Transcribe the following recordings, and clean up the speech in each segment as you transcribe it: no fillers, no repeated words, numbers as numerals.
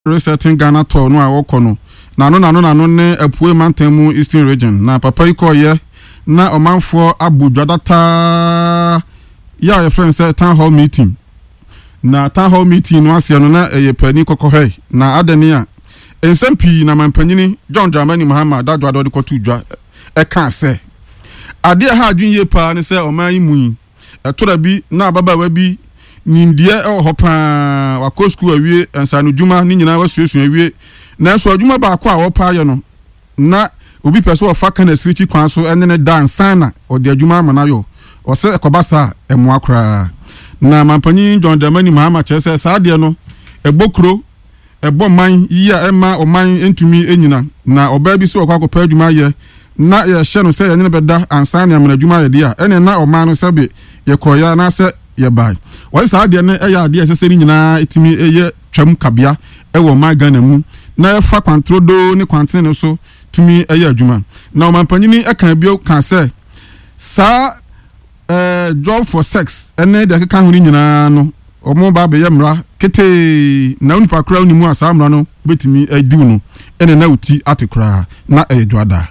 resetting Ghana to no awokono na no ne apue mantemu Eastern region na papa ikoye na omanfo abudwadata ya friend say town hall meeting na town hall meeting no ase no na eyepani kokohwe na adani a ensampi na mampanyini John Dramani Muhammad dadwado de kotu dwa e kan se ade ha adwunye pa ne se oman yimu etora bi na ababa bi nindie hopa wako school awie ansanu djuma ni nyina wasuesu awie na so adwuma ba akwa wopa ye no na obi pese wo fa kana sirichi kwan so ene ne dansa na odi adwuma amanayo o se ekobasa emu akra na mampanyi John Dramani Muhammad chese saade no ebokro ebo man yia ema oman entumi enyina na oba bi se okwa akwa adwuma ye na ye hye no se ye ne beda ansa na amana adwuma ye dia ene na oman no sebe ye koya na se ye bai wali saade ne eya ade eseseri nyina etimi eye twam kabia ewo ma Ghana mu na efa kwantrodo ne kwantene no so tumi eye adwuma na omampanyini ekan bio kan se sa job for sex ene de kan hu nyina no omo ba be yemra kete na unipa kra ni mu asamra no betimi adu no ene na uti atekra na edwada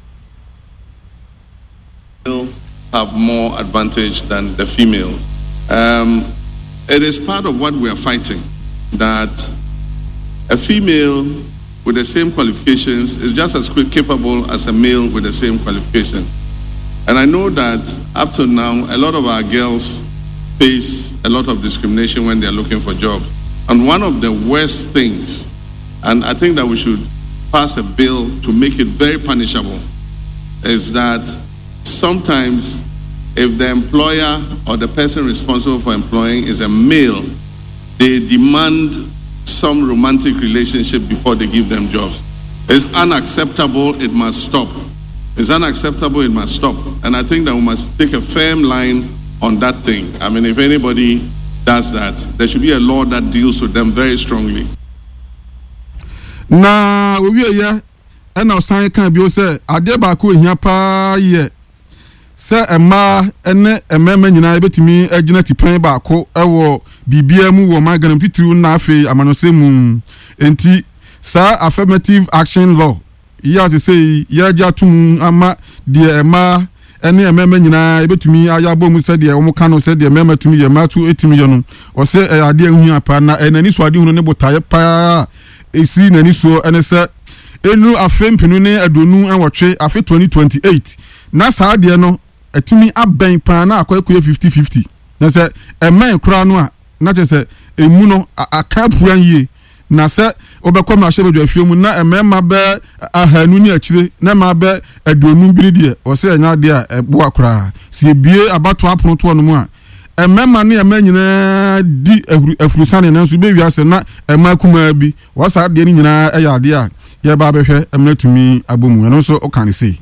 have more advantage than the females. It is part of what we are fighting, that a female with the same qualifications is just as capable as a male with the same qualifications. And I know that up to now, a lot of our girls face a lot of discrimination when they're looking for jobs. And one of the worst things, and I think that we should pass a bill to make it very punishable, is that sometimes if the employer or the person responsible for employing is a male, they demand some romantic relationship before they give them jobs. It's unacceptable, it must stop. It's unacceptable, it must stop. And I think that we must take a firm line on that thing. I mean, if anybody does that, there should be a law that deals with them very strongly. Na we ya ena osan kan bi o se ade ba ko ehia pa ye se ema ene emema nyina ebetimi agina tipan ba ko ewo bibia mu wo maganam titiru na afi amanose mu enti sa affirmative action law ya se sei ya jatum ama de ema ene emema nyina ebetimi ayabo mu se de wo ka no se de emema tumi ye matu etimi ye no o se ade ehia pa na enani so ade hunu ne botaye pa esi nani so ene se enu afempinu ne adonu anwotwe afi 2028 na sa ade no etumi aben pa na akwakuye 50-50 na se emen kura no a na che se emu no akapuan yie na se obekoma ahebedwa afiemu na emema be ahanu ni akire na ma be adonu biride o se enya de a ebo akura se bie abato apono to no mu a emema ne emanyina di afurusane na so be wiase na emakuma bi wo sa de ni nyina eya de a ye ba behwe emnatumi abomu no so o kan say.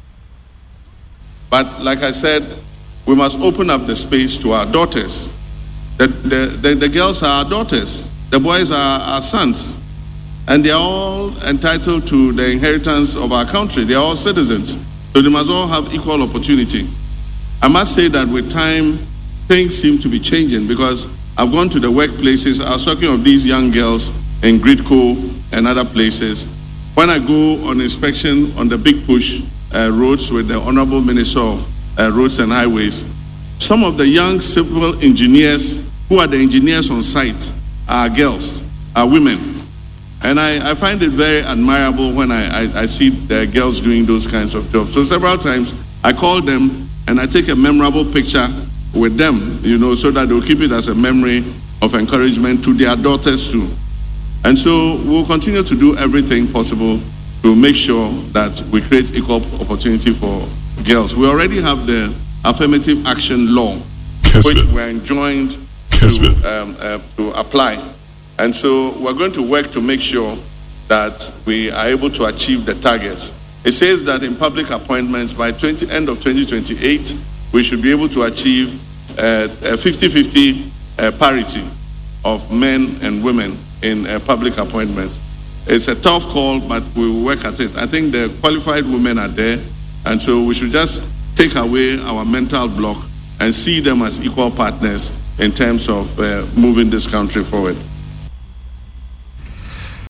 But like I said, we must open up the space to our daughters. The girls are our daughters. The boys are our sons. And they are all entitled to the inheritance of our country. They are all citizens. So they must all have equal opportunity. I must say that with time, things seem to be changing because I've gone to the workplaces. I was talking of these young girls in Gridco and other places. When I go on inspection on the big push, roads with the Honorable Minister of Roads and Highways, some of the young civil engineers who are the engineers on site are girls, are women. And I find it very admirable when I see the girls doing those kinds of jobs. So several times I call them and I take a memorable picture with them, you know, so that they'll keep it as a memory of encouragement to their daughters too. And so we'll continue to do everything possible to make sure that we create equal opportunity for girls. We already have the affirmative action law, which we're enjoined to apply. And so we're going to work to make sure that we are able to achieve the targets. It says that in public appointments by end of 2028, we should be able to achieve a 50-50 parity of men and women in public appointments. It's a tough call, but we will work at it. I think the qualified women are there, and so we should just take away our mental block and see them as equal partners in terms of moving this country forward.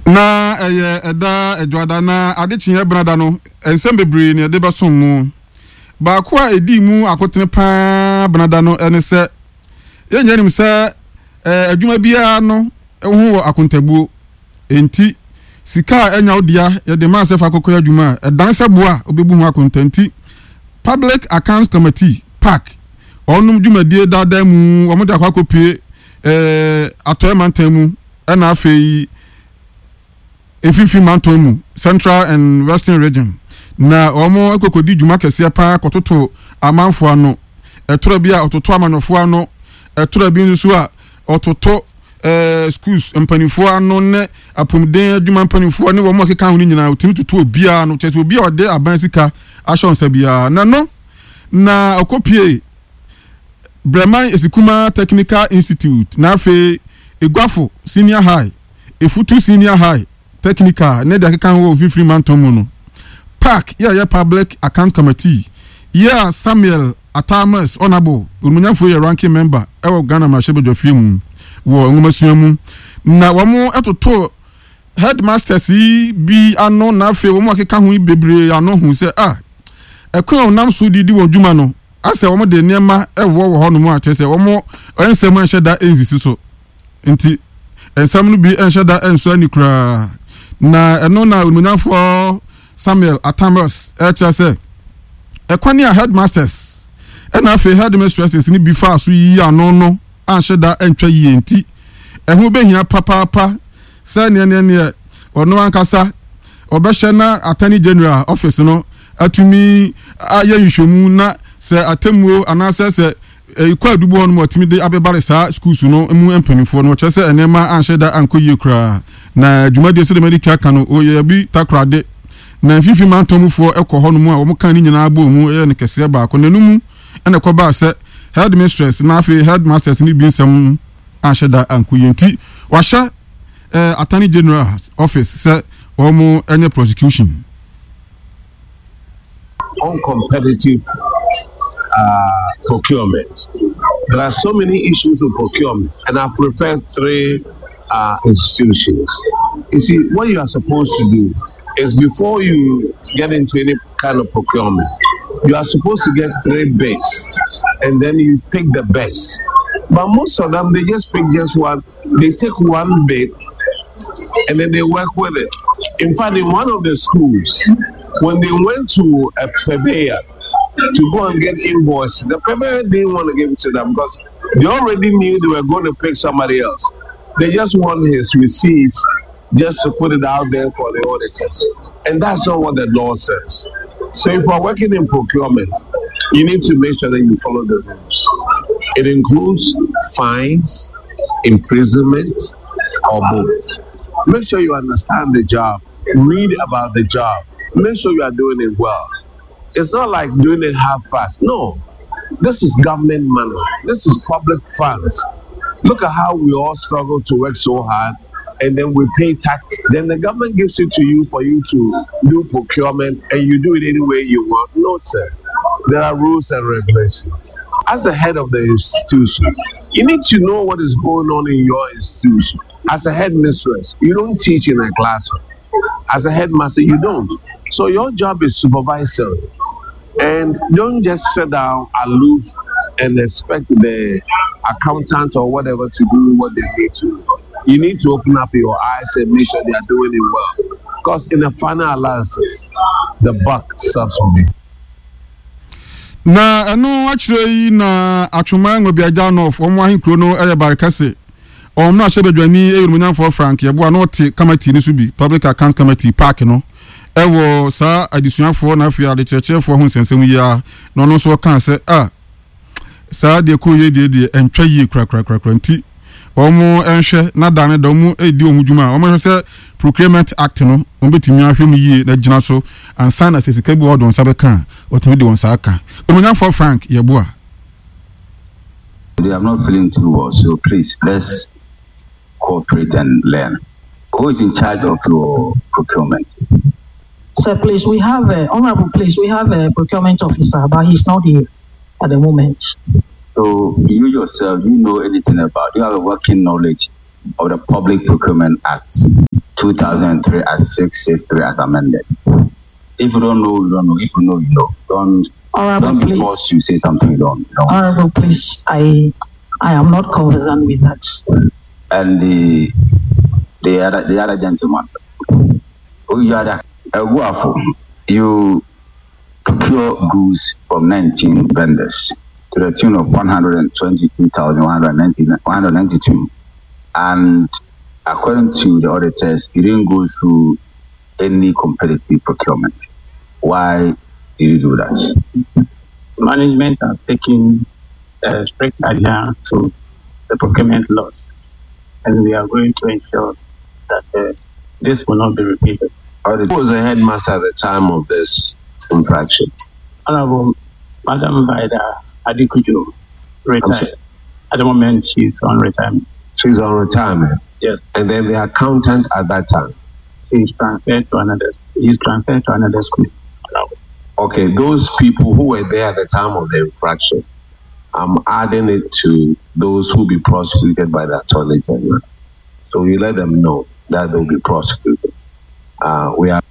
na eda edwada na adechie brada no ensem bebre ne de besom mu ba ko a edi mu akotene pa brada no ene se yenyanim se adwuma bia no ho akontabuo enti sika enya odia ye de ma se fa kokoya adwuma edan se bo a obebu mu akontanti Public Accounts Committee PAC onum dwumadie dada mu omo de akopie atoy mantamu ena afei efifi mantomu Central and Western Region na omo ekokodi dwuma kese pa kototo amanfo ano etoro bia ototo amanofo ano etoro bi nso a ototo schools empanifo ano ne apomden adwuma empanifo ne wo mo keka ho nyina otimi tutu obia no chese obia ode abansika ashonsa bia na no na okopie Breman Esikuma Technical Institute na fe Egwafo Senior High Efutu Senior High Technical ne de kan wo Free Mantomu no PAC ya Public Account Committee ya Samuel Atamas Honorable Urumunyafo ya ranking member ewo Ghana Mashebe Film wo ngumasuamu na wamo etoto headmasters bi ano na fe wo mo akeka ho bebre ano hu se ekon nam so didi wo dwuma no ase wo mo de niema ewo wo hono mu a chese wo mo ensem enhyeda enzisi so nti ensem no bi enhyeda enso ani kra na eno na urumunyafo Samuel Atamas chese ekwani a headmasters ena afi headmistresses ni bi fa so yi ano no anhyeda entwa yi enti ehu behia papa se ne ono ankasa obehye na attorney general office no atumi aye nhwemu na se atemuo anase se ikwa adubu hono motimi de abebare sa schools no mu empanifo no chese enema anhyeda ankoye kra na dwumade se de medical kanu oye bi takrade na fifi mantomufo ekọ hono mu a wo kan ni nyina agbo mu ye ne kese ba ko nanumu ene ko ba se headmistress na afi headmasters ni bi nsem anhyeda ankoye nti washa attorney general office say omo any prosecution uncompetitive procurement. There are so many issues with procurement, and I've referred 3 institutions. You see, what you are supposed to do is before you get into any kind of procurement, you are supposed to get 3 bids, and then you pick the best. But most of them, they just pick just one. They take one bid, and then they work with it. In fact, in one of the schools, when they went to a purveyor to go and get invoices, the purveyor didn't want to give it to them because they already knew they were going to pick somebody else. They just want his receipts just to put it out there for the auditors. And that's not what the law says. So if you're working in procurement, you need to make sure that you follow the rules. It includes fines, imprisonment, or both. Make sure you understand the job. Read about the job. Make sure you are doing it well. It's not like doing it half-fast. No. This is government money. This is public funds. Look at how we all struggle to work so hard, and then we pay tax. Then the government gives it to you for you to do procurement, and you do it any way you want. No, sir. There are rules and regulations. As the head of the institution, you need to know what is going on in your institution. As a headmistress, you don't teach in a classroom. As a headmaster, you don't. So your job is supervisory. And don't just sit down aloof and expect the accountant or whatever to do what they need to. You need to open up your eyes and make sure they are doing it well. Because in the final analysis, the buck stops with you. Na eno achire na atwoma ngobiaja no of omo ahin kro no barikase omno achebedwani eyurumunya for Frank yebo na ote committee ni so bi Public Accounts Committee park no ewo sa adisuafo na afia de chechefo ho sensem yi a no no so kan se sa de ko ye de entwa yi kra nti omo enhwe na dane da omo edi omo djuma omo hwe se Procurement Act no ombetimi ahwem yi na gina so ansa na sesika bi odon sabe kan otumi de won sa aka urumunya for Frank yebo They are not feeling too well, so please let's cooperate and learn. Who is in charge of your procurement? Sir, please, we have honorable, please, we have a procurement officer, but he's not here at the moment. So you yourself, you know anything about? You have a working knowledge of the Public Procurement Act. 2003 as 663 as amended. If you don't know, you don't know. If you know, you know. Don't be forced to say something you don't know. Honorable, please, I am not conversant with that. And the other gentleman, you procure goods from 19 vendors to the tune of 122,192. And according to the auditors, you didn't go through any competitive procurement. Why did you do that? Management has taken strict adherence to the procurement laws, and we are going to ensure that this will not be repeated. Who was the headmaster at the time of this infraction? Honorable Madam Baida Adikujo retired. At the moment, she's on retirement. She's on retirement? Yes. And then the accountant at that time? He's transferred to another school. Okay, those people who were there at the time of the infraction, I'm adding it to those who will be prosecuted by the Attorney General. So you let them know that they'll be prosecuted. We are.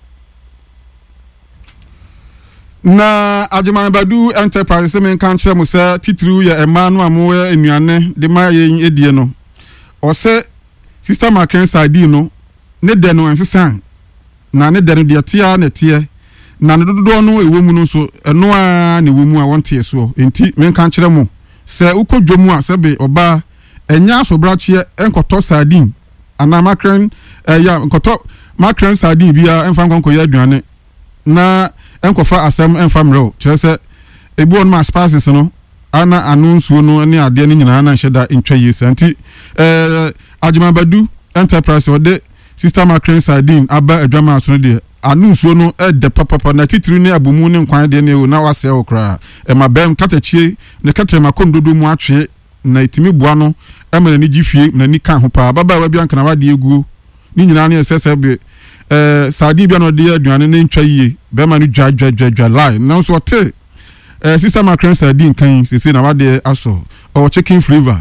Na Ajiman Badu Enterprise men kan kyerɛ mo sɛ titiriw yɛ ɛma no amoɛ enuane de ma yɛn edie no. Ɔsɛ Sister Mackenzie adi no ne de no ensesan na ne de no de tia na tie na ne dodo no ewo mu no so ɛno a ne wo mu a wonte so enti men kan kyerɛ mo sɛ ukodwomu a sɛ be oba enya asobrache enkoto sardine ana makren ya enkoto makren sardine bia emfa nkonko ya aduane na enkofa asem emfa mrɛ kyerɛ sɛ ebu on ma spices no ana anunsuo no ne ade ne nyina na hyeda ntwa yesa nti Ajiman Badu Enterprise ode Sister Macren sardine aba adwama aso no de anunsuo no de papa na titiri ne abomu ne nkwan de ne o na wase okra e mabem katachie ne katrema kondodo mu atwe na itimi bua no emere ne gifie na ni kan ho pa baba wa bia nkana wade egu ni nyina ne sesebe sardine bia no de aduane ne ntwa yie be ma no dwa lie na so te Sister Macren sardine kan sese na wade aso o chicken flavor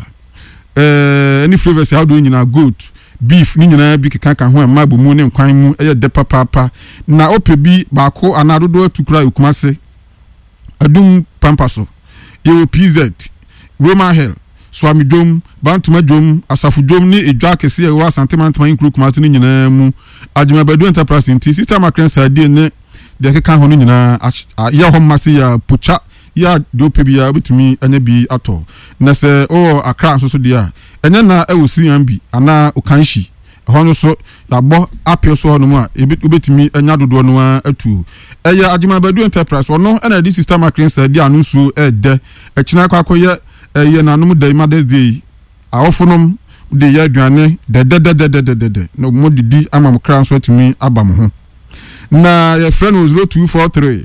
any flavors how do nyina good beef ni nyina bi keka ho ma bomu ne nkwan mu eye de papa na opebi baako anadodo atukura ukumase adum pampaso ye PZ Roman Hell Swami Dom Bantuma Dom Asafu Dom ni edwa kese e wa santimantama inkru kumase ni nyina mu Ajiman Badu Enterprise nti Sister Macren sardine ne de keka ho ni nyina ya ho mase ya pucha ya do pebi ya bitumi anya bi ato na se akra so dia enya na ewusi ambi ana okanshi hono so yabo apio so hono mu a ebetumi anya dodo no atu eya Ajiman Badu Enterprise ono na di Sister Macren sardine anusu de ekina kwakoye eye nanom da Mother's Day awofonom de ya aduane de no modidi amam kra so atumi aba mo ho na your friend was 0243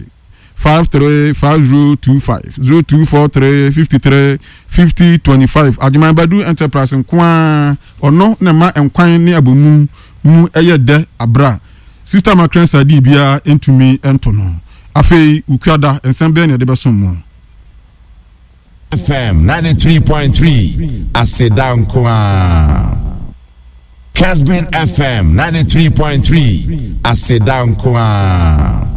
535025 0243 53 5025 Ajiman Badu Enterprise nkwa ono na ma enkwan ne abomu mu eye de abra Sister Macren sardine bia entumi entono afei ukwada ensembe ne de besom FM 93.3 Asedankwa Casbin FM 93.3 Asedankwa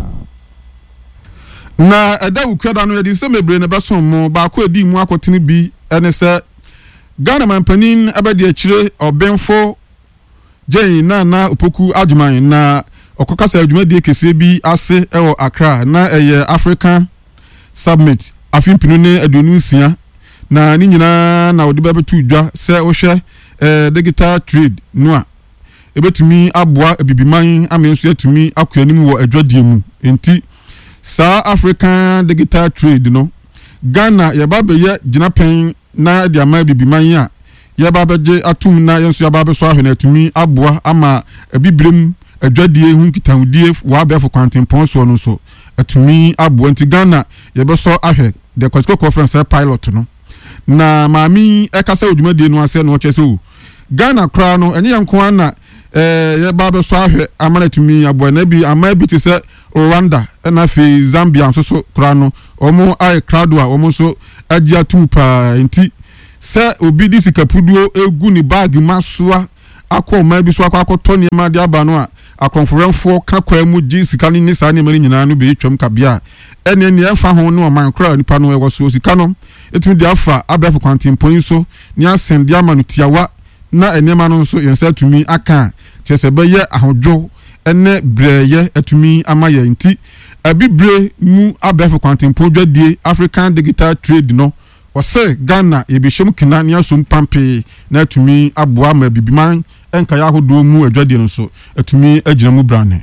na eda ukwada no yedi semebre ne besom mo ba ko edi mu akotene bi ene se Ghana mampanin abadi akire obenfo Jane na opoku Ajiman na okokasa adwumadi kese bi ase ewo Accra na eye African Summit afimpinu ne adunusia na ni nyina na odi bebetu dwa se ohwe digital trade no a ebetumi aboa abibiman amenso atumi akoanim wo adwadie mu enti sa African digital trade no Ghana yaba beye ginapen na de ama bibiman a yaba beje atum na yenso yaba beso ahwe na atumi aboa ama abibrem adwadie hu kitahudie wa befo kwantenpon so no so atumi aboa nti Ghana yebeso ahwe the Kwasiko conference pilot no na maami ekasa odwumadie no ase no chese Ghana kra no enye yanko na yeba beso ahwe amanatumi aboa na bi ama bi te se Rwanda na fe Zambia nso so kra no omo ai crowd a omo so agia tum pa nti se obi di sikapuduo egu ni bag masoa akɔ ɔman bi so akɔtɔ nneɛma de aba no a akɔnforanfoɔ ka kwa mu gye sika no ne saa nneɛma no nyinaa no bɛyɛ twam kabea ɛne ne ɛfa ho no ɔman kora nipa no ɛwɔ so sika no ɛtumi de afa abɛfo kwantempɔn yi so ne asɛn de ama no tiawa na nneɛma no nso yɛn nsa tumi aka kyɛ sɛ bɛyɛ ahodwo ɛne brɛyɛ atumi ama yɛ nti abibre mu abɛfo kwantempɔn dwadie African Digital Trade no wɔsɛ Ghana yɛbɛhyɛm kina ne asom pampe na atumi aboa ma bibiman ɛnkaya ahodoɔ mu adwadie no so atumi agyina mu brane.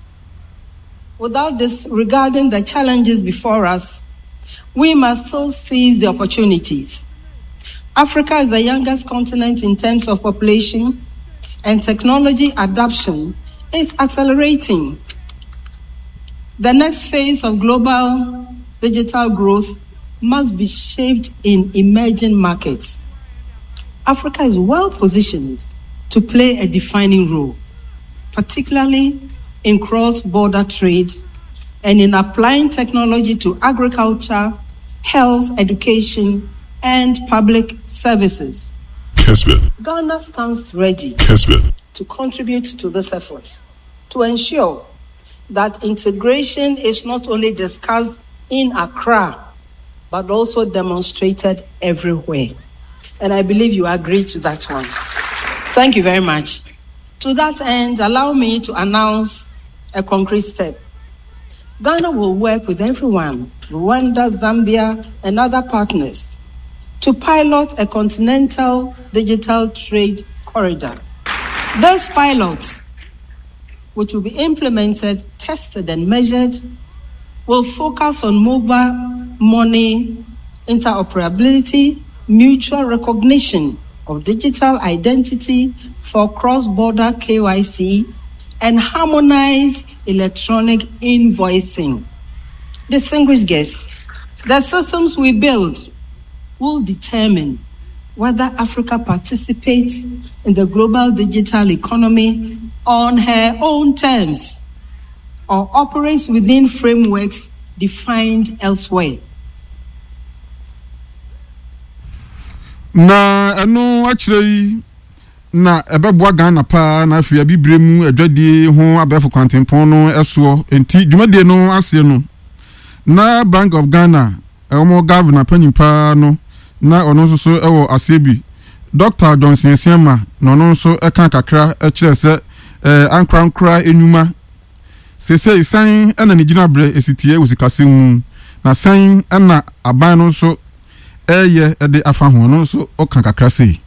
Without disregarding the challenges before us, we must still seize the opportunities. Africa is the youngest continent in terms of population, and technology adoption is accelerating. The next phase of global digital growth must be shaped in emerging markets. Africa is well positioned to play a defining role, particularly in cross-border trade and in applying technology to agriculture, health, education, and public services. Ghana stands ready to contribute to this effort to ensure that integration is not only discussed in Accra, but also demonstrated everywhere. And I believe you agree to that one. Thank you very much. To that end, allow me to announce a concrete step. Ghana will work with everyone, Rwanda, Zambia, and other partners, to pilot a continental digital trade corridor. This pilot, which will be implemented, tested, and measured, will focus on mobile money interoperability, mutual recognition of digital identity for cross-border KYC, and harmonize electronic invoicing. Distinguished guests, the systems we build will determine whether Africa participates in the global digital economy on her own terms or operates within frameworks defined elsewhere. Na eno achirei na ebeboa Ghana pa na afia bibre mu adwadie ho abefo kwantempon no eso enti dwumade no ase no na Bank of Ghana omo governor panimpa no na ono nso so ewo asebi Dr. Johnson Siema no no nso eka kakra kire se ankrankra enuma sese san ena ne gina bre esitie usikase mu na san ena aban no nso eye ede afa ho no nso oka kakra sei.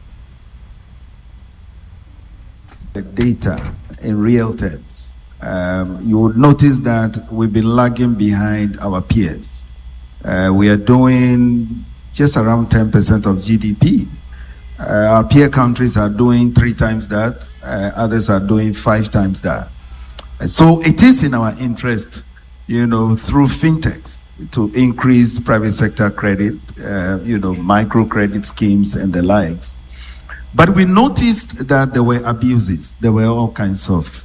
The data in real terms, you would notice that we've been lagging behind our peers. We are doing just around 10% of GDP. Our peer countries are doing 3 times that, others are doing 5 times that. So it is in our interest, through fintechs to increase private sector credit, microcredit schemes and the likes. But we noticed that there were abuses. There were all kinds of,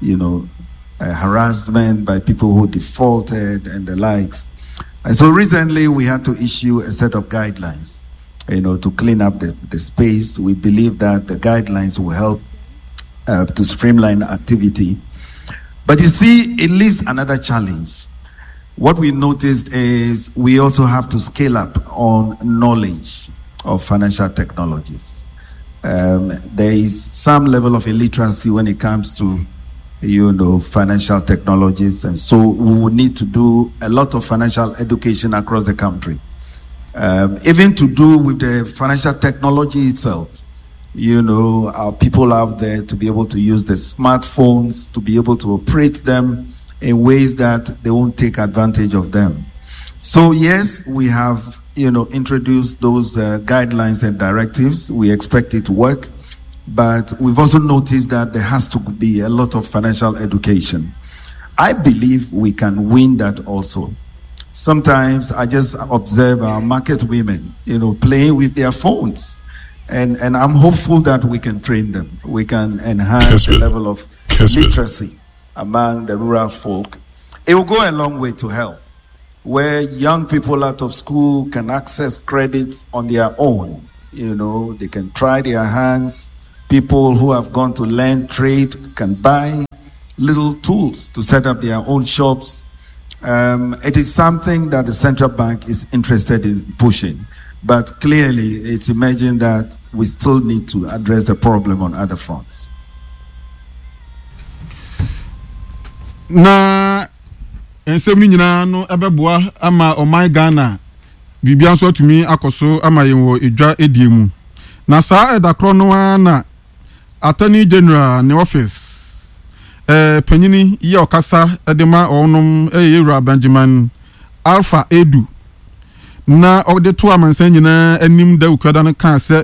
harassment by people who defaulted and the likes. And so recently we had to issue a set of guidelines, to clean up the space. We believe that the guidelines will help to streamline activity. But you see, it leaves another challenge. What we noticed is we also have to scale up on knowledge of financial technologies. There is some level of illiteracy when it comes to, financial technologies. And so we would need to do a lot of financial education across the country. Even to do with the financial technology itself. Our people out there to be able to use the smartphones, to be able to operate them in ways that they won't take advantage of them. So yes, we have, introduced those guidelines and directives. We expect it to work, but we've also noticed that there has to be a lot of financial education. I believe we can win that also. Sometimes I just observe our market women, playing with their phones, and I'm hopeful that we can train them. We can enhance the level of literacy among the rural folk. It will go a long way to help, where young people out of school can access credit on their own. They can try their hands People who have gone to learn trade can buy little tools to set up their own shops. It is something that the central bank is interested in pushing. But clearly, it's emerging that we still need to address the problem on other fronts. Na ensemi nyina no ebeboa ama oman Ghana bibia nso tumi akoso ama yenwo edwa ediemu. Na saa edakro no na Attorney General ne office panyini ye okasa edema onom Yewura Benjamin Alpha Edu na ode to amansan nyina anim da ukwada no kan se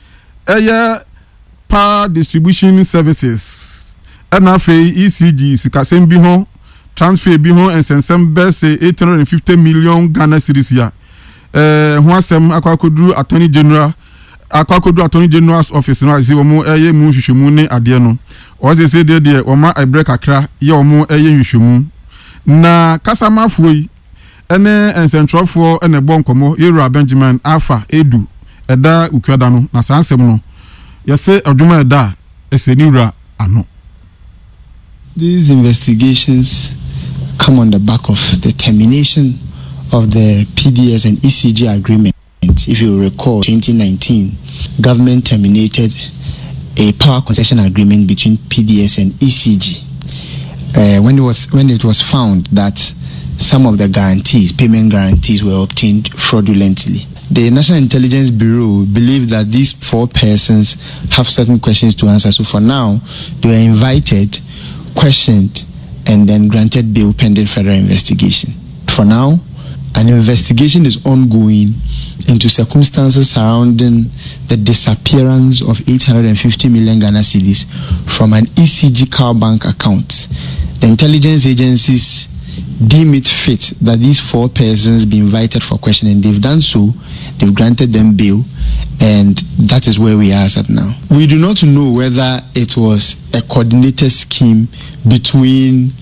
power distribution services na fe ECG sikasem bi ho transfer bi ho ensensem be say 850 million Ghana cedis ya ho asem akwakodu Attorney General's office no azi omo mu hwehwemu ne ade no o se de o ma break akra ye omo hwehwemu na kasamafo yi ene ensentrofo ene bonkomo Yewura Benjamin Alpha Edu eda ukwada no na sansem no yese adwuma eda eseniwura ano. These investigations come on the back of the termination of the PDS and ECG agreement. If you recall, 2019, government terminated a power concession agreement between PDS and ECG when it was found that some of the payment guarantees were obtained fraudulently. The National Intelligence Bureau believed that these 4 persons have certain questions to answer. So for now, they were invited, questioned, and then granted bail pending further investigation. For now, an investigation is ongoing into circumstances surrounding the disappearance of 850 million Ghana cedis from an ECG car bank account. The intelligence agencies deem it fit that these 4 persons be invited for questioning. They've done so, they've granted them bail, and that is where we are at now. We do not know whether it was a coordinated scheme between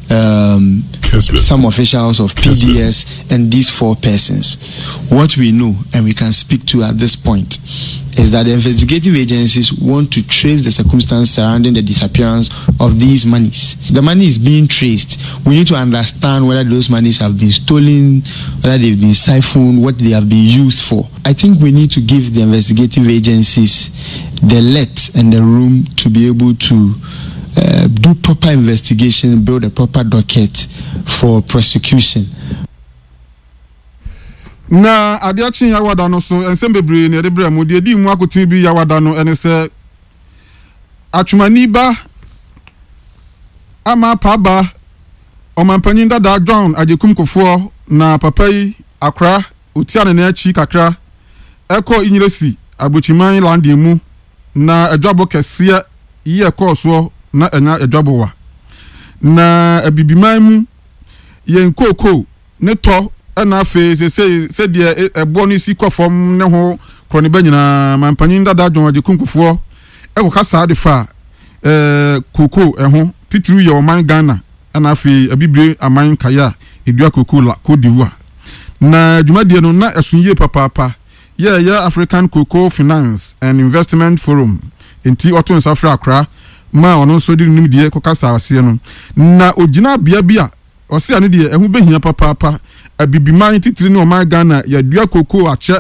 some officials of PDS and these 4 persons. What we know and we can speak to at this point is that the investigative agencies want to trace the circumstance surrounding the disappearance of these monies. The money is being traced. We need to understand whether those monies have been stolen, whether they've been siphoned, what they have been used for. I think we need to give the investigative agencies the let and the room to be able to do proper investigation, build a proper docket for prosecution. Na adiachi yawada no so ensembebre ne debre mu de di mu akotin bi yawada no ene se atwumani ba ama paba omampanyin dada John Ajekum Kofo na papai Akra otia ne achi kakra eko inyiresi abochiman landi mu na adwabo kese ye koso na enya adwabo wa na abibiman mu yen koko ne to na fe se de ebo no si kwafom ne ho kroni banyina mampanyin dada John Ajekum Kofo eko kasa de fa koko ho titru ye oman Ghana na fe abibre aman kaya edua koko la Côte d'Ivoire na dwumadie no na esunye papa ya African Cocoa Finance and Investment Forum enti oto nsafra Akra ma ono so di nim die kokasa ase no na ogina bia ose ane de ehu behia papa abibiman titiri ne oman Ghana ya dua koko ache